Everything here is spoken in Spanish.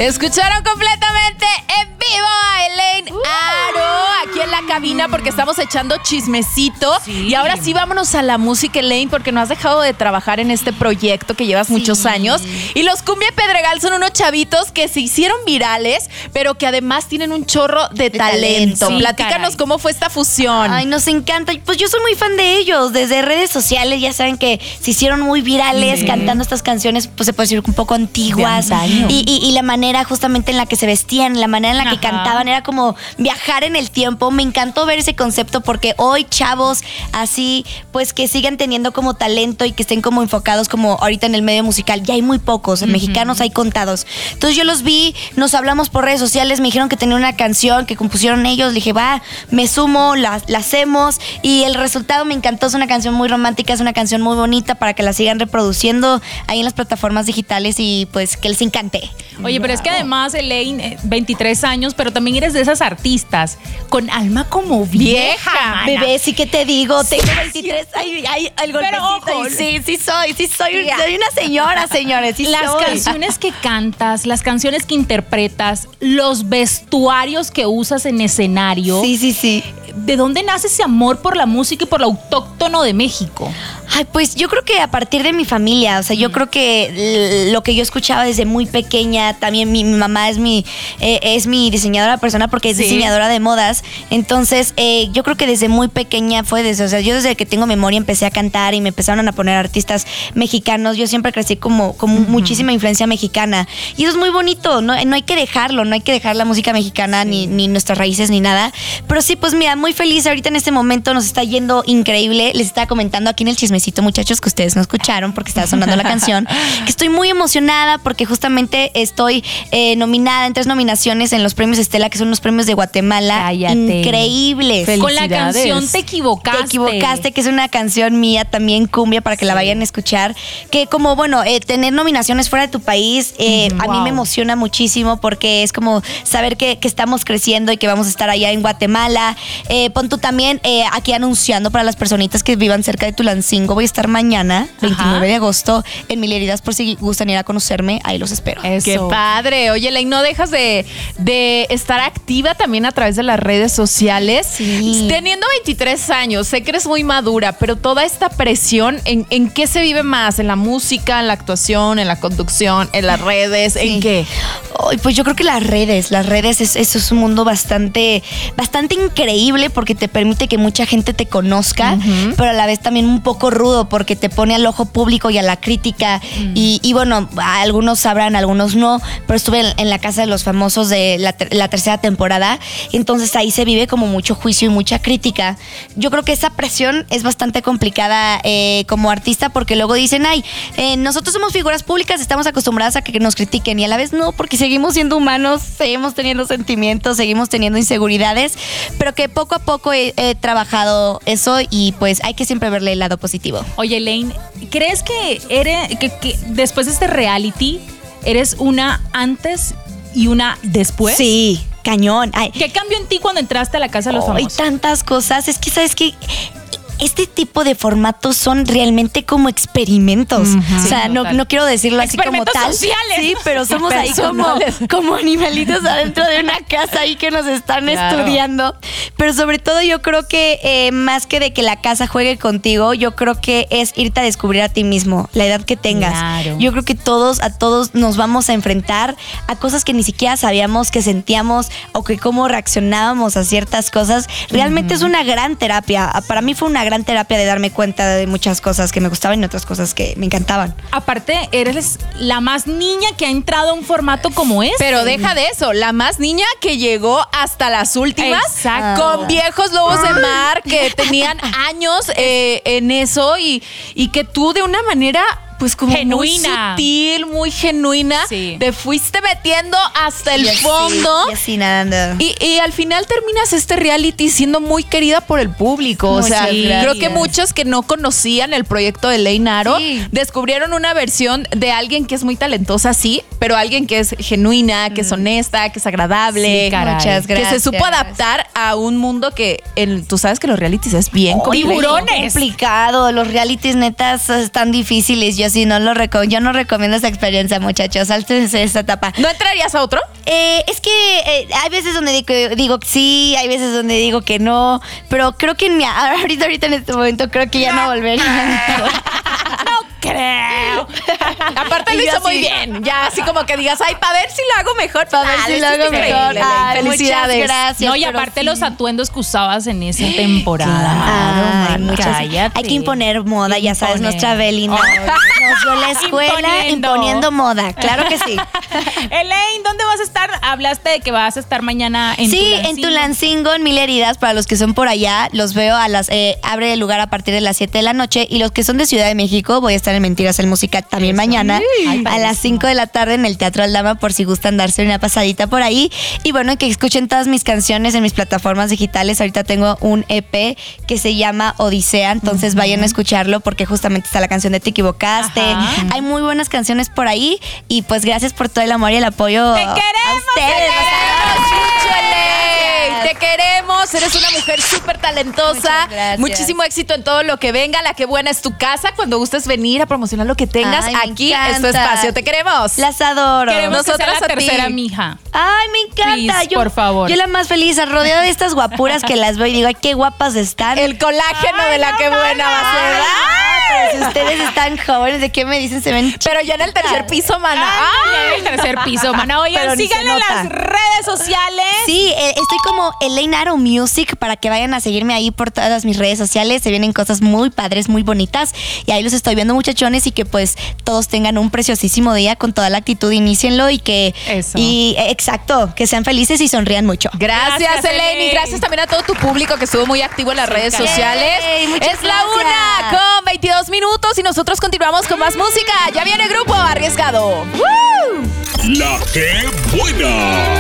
Escucharon completamente en vivo a Elaine Aro aquí en la cabina porque estamos echando chismecito. Sí. Y ahora sí vámonos a la música, Elaine, porque no has dejado de trabajar en este proyecto que llevas muchos años. Y los Cumbia Pedregal son unos chavitos que se hicieron virales, pero que además tienen un chorro de talento. Sí, platícanos cómo fue esta fusión. Ay, nos encanta. Pues yo soy muy fan de ellos. Desde redes sociales ya saben que se hicieron muy virales cantando estas canciones, pues se puede decir un poco antiguas. Y la manera justamente en la que se vestían, la manera en la que cantaban, era como viajar en el tiempo. Me encantó ver ese concepto porque hoy chavos así, pues que sigan teniendo como talento y que estén como enfocados como ahorita en el medio musical. Ya hay muy pocos, mexicanos hay contados. Entonces yo los vi, nos hablamos por redes sociales, me dijeron que tenían una canción que compusieron ellos. Le dije, va, me sumo, la hacemos y el resultado me encantó. Es una canción muy romántica, es una canción muy bonita para que la sigan reproduciendo ahí en las plataformas digitales y pues que les encante. Oye, pero es que además, Elaine, 23 años, pero también eres de esas artistas con alma como vieja. Bebé, sí que te digo, tengo 23, hay el golpecito. Pero, sí soy una señora, señores. Sí las canciones que cantas, las canciones que interpretas, los vestuarios que usas en escenario. Sí. ¿De dónde nace ese amor por la música y por lo autóctono de México? Ay, pues yo creo que a partir de mi familia, o sea, yo creo que lo que yo escuchaba desde muy pequeña, también mi mamá es mi diseñadora personal porque es diseñadora de modas, entonces yo creo que desde muy pequeña fue desde, o sea, yo desde que tengo memoria empecé a cantar y me empezaron a poner artistas mexicanos, yo siempre crecí como muchísima influencia mexicana y eso es muy bonito, no hay que dejarlo, no hay que dejar la música mexicana ni nuestras raíces ni nada, pero sí, pues mira, muy feliz ahorita en este momento, nos está yendo increíble, les estaba comentando aquí en el chismecito, muchachos, que ustedes no escucharon porque estaba sonando la canción, que estoy muy emocionada porque justamente estoy nominada en 3 nominaciones en los premios Estela, que son los premios de Guatemala. Cállate. Increíbles. Con la canción Te Equivocaste. Te Equivocaste, que es una canción mía también, cumbia, para que la vayan a escuchar, que como, bueno, tener nominaciones fuera de tu país, a mí me emociona muchísimo porque es como saber que estamos creciendo y que vamos a estar allá en Guatemala. Pon tú también aquí anunciando para las personitas que vivan cerca de Tulancingo. Voy a estar mañana, 29 de agosto, en Mil Heridas, por si gustan ir a conocerme. Ahí los espero. Eso. ¡Qué padre! Oye, Elaine, no dejas de estar activa también a través de las redes sociales. Sí. Teniendo 23 años, sé que eres muy madura, pero toda esta presión, ¿en qué se vive más? ¿En la música, en la actuación, en la conducción, en las redes? ¿En qué? Pues yo creo que las redes eso es un mundo bastante increíble porque te permite que mucha gente te conozca, pero a la vez también un poco rudo porque te pone al ojo público y a la crítica y bueno, algunos sabrán, algunos no, pero estuve en la Casa de los Famosos de la 3ª temporada, entonces ahí se vive como mucho juicio y mucha crítica. Yo creo que esa presión es bastante complicada como artista porque luego dicen, nosotros somos figuras públicas, estamos acostumbradas a que nos critiquen y a la vez no, porque seguimos siendo humanos, seguimos teniendo sentimientos, seguimos teniendo inseguridades, pero que poco a poco he trabajado eso y pues hay que siempre verle el lado positivo. Oye, Elaine, ¿crees que después de este reality eres una antes y una después? Sí, cañón. ¿Qué cambió en ti cuando entraste a la Casa de los Famosos? Hay tantas cosas. Es que, ¿sabes qué? Este tipo de formatos son realmente como experimentos. O sea, no quiero decirlo así como tal. Sociales. Sí, pero somos ahí como animalitos adentro de una casa ahí que nos están estudiando. Pero sobre todo yo creo que más que de que la casa juegue contigo, yo creo que es irte a descubrir a ti mismo, la edad que tengas. Claro. Yo creo que a todos nos vamos a enfrentar a cosas que ni siquiera sabíamos que sentíamos o que cómo reaccionábamos a ciertas cosas. Realmente es una gran terapia. Para mí fue una gran terapia de darme cuenta de muchas cosas que me gustaban y otras cosas que me encantaban. Aparte, eres la más niña que ha entrado a un formato como este. Pero deja de eso, la más niña que llegó hasta las últimas. Exacto. Con viejos lobos de mar que tenían años en eso y que tú de una manera pues como genuina, muy sutil, muy genuina, te fuiste metiendo hasta el fondo. Y así nadando. Y al final terminas este reality siendo muy querida por el público. O sea, creo que muchos que no conocían el proyecto de Elaine Aro descubrieron una versión de alguien que es muy talentosa, sí, pero alguien que es genuina, que es honesta, que es agradable. Sí, caray. Muchas Que gracias. se supo adaptar a un mundo que tú sabes que los realities es bien tiburones. complicado. Los realities netas están difíciles. Yo sí yo no recomiendo esa experiencia, muchachos. Sáltense esta etapa. ¿No entrarías a otro? Es que hay veces donde digo que sí, hay veces donde digo que no, pero creo que ahorita en este momento creo que ya no volvería. Creo. Aparte lo Y yo hizo muy así. bien. Ya así como que digas, ay, para ver si lo hago mejor. Para ver si lo hago mejor. Ay, Felicidades. muchas gracias. No, y pero aparte sí. los atuendos que usabas en esa temporada. Ay, Mano, muchas- cállate. hay que imponer moda, ya sabes, Imponer. nuestra Belinda. Oh. Nos dio la escuela imponiendo moda, claro que sí. Elaine, ¿dónde vas a estar? Hablaste de que vas a estar mañana en Sí, Tulancingo. en Tulancingo, en Mil Heridas, para los que son por allá, los veo abre el lugar a partir de las 7 de la noche, y los que son de Ciudad de México, voy a estar en Mentiras el Musical también mañana, a las 5 de la tarde en el Teatro Aldama, por si gustan darse una pasadita por ahí. Y bueno, que escuchen todas mis canciones en mis plataformas digitales. Ahorita tengo un EP que se llama Odisea, entonces vayan a escucharlo porque justamente está la canción de Te Equivocaste. Ajá. Hay muy buenas canciones por ahí, y pues gracias por todo el amor y el apoyo. ¡Te a queremos, ustedes. Te queremos, eres una mujer súper talentosa. Muchas gracias. Muchísimo éxito en todo lo que venga. La que buena es tu casa. Cuando gustes venir a promocionar lo que tengas, Ay, me aquí es tu encanta. espacio. Te queremos. Las adoro. Queremos que sea Nosotras la a ti. tercera mija. Ay, me encanta. Please, por favor. Yo la más feliz, rodeada de estas guapuras que las veo y digo, ay, qué guapas están. El colágeno de la que buena va a ser. Ay, pero si ustedes están jóvenes, ¿de qué me dicen? Se ven Pero ya en el tercer piso, mana. Ay, en el tercer piso, mana. Pero Oigan, ni se síganle en nota. las redes sociales. Sí, estoy como Elaine Aro Music para que vayan a seguirme ahí por todas mis redes sociales. Se vienen cosas muy padres, muy bonitas. Y ahí los estoy viendo, muchachones, y que pues todos tengan un preciosísimo día con toda la actitud. Inícienlo y que... Eso. Y exacto, que sean felices y sonrían mucho. Gracias, Gracias, Elaine. Y Elaine. gracias también a todo tu público que estuvo muy activo en las redes caray. sociales. Ey, muchas Es la gracias. 1:22 minutos y nosotros continuamos con más música. Ya viene Grupo Arriesgado. La que buena.